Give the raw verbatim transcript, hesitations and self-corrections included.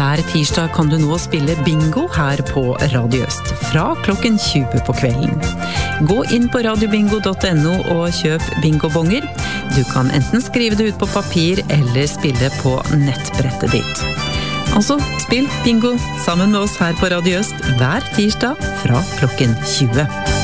Hver tirsdag kan du nå spille bingo her på Radio Øst, fra klokken tjue på kvelden. Gå inn på radiobingo punktum no og kjøp bingobonger. Du kan enten skrive det ut på papir eller spille på nettbrettet ditt. Altså, spill bingo sammen med oss her på Radio Øst hver tirsdag fra klokken tjue.